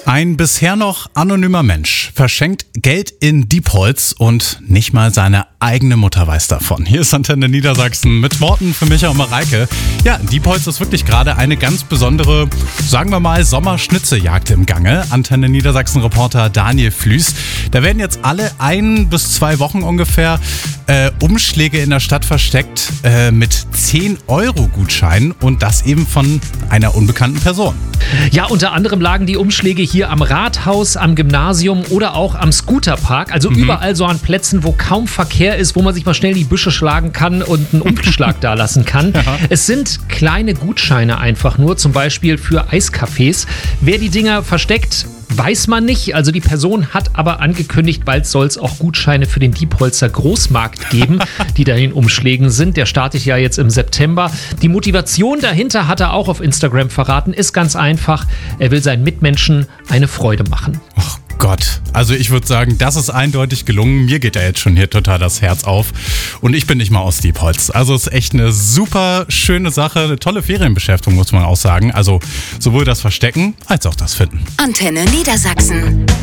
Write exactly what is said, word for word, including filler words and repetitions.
Ein bisher noch anonymer Mensch verschenkt Geld in Diepholz und nicht mal seine eigene Mutter weiß davon. Hier ist Antenne Niedersachsen mit Morten für Micha und Mareike. Ja, in Diepholz ist wirklich gerade eine ganz besondere, sagen wir mal, Sommerschnitzeljagd im Gange. Antenne Niedersachsen-Reporter Daniel Flüß. Da werden jetzt alle ein bis zwei Wochen ungefähr äh, Umschläge in der Stadt versteckt äh, mit zehn Euro Gutscheinen und das eben von einer unbekannten Person. Ja, unter anderem lagen die Umschläge hier am Rathaus, am Gymnasium oder auch am Scooterpark. Also mhm. überall so an Plätzen, wo kaum Verkehr ist, wo man sich mal schnell in die Büsche schlagen kann und einen Umschlag da lassen kann. Ja. Es sind kleine Gutscheine einfach nur, zum Beispiel für Eiscafés. Wer die Dinger versteckt, weiß man nicht. Also die Person hat aber angekündigt, bald soll es auch Gutscheine für den Diepholzer Großmarkt geben, die da in Umschlägen sind. Der startet ja jetzt im September. Die Motivation dahinter hat er auch auf Instagram verraten, ist ganz einfach. Er will seinen Mitmenschen eine Freude machen. Oh Gott, also ich würde sagen, das ist eindeutig gelungen. Mir geht da jetzt schon hier total das Herz auf. Und ich bin nicht mal aus Diepholz. Also es ist echt eine super schöne Sache, eine tolle Ferienbeschäftigung, muss man auch sagen. Also sowohl das Verstecken als auch das Finden. Antenne Niedersachsen.